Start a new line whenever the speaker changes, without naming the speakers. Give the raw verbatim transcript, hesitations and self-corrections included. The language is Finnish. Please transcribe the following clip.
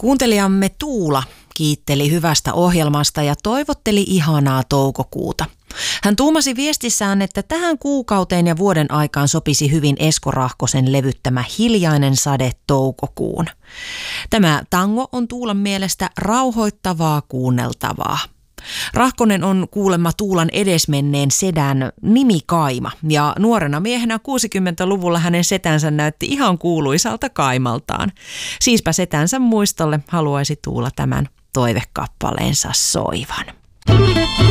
Kuuntelijamme Tuula kiitteli hyvästä ohjelmasta ja toivotteli ihanaa toukokuuta. Hän tuumasi viestissään, että tähän kuukauteen ja vuoden aikaan sopisi hyvin Esko Rahkosen levyttämä Hiljainen sade toukokuun. Tämä tango on Tuulan mielestä rauhoittavaa kuunneltavaa. Rahkonen on kuulemma Tuulan edesmenneen sedän nimi Kaima ja nuorena miehenä kuusikymmentäluvulla hänen setänsä näytti ihan kuuluisalta Kaimaltaan. Siispä setänsä muistolle haluaisi Tuula tämän toivekappaleensa soivan.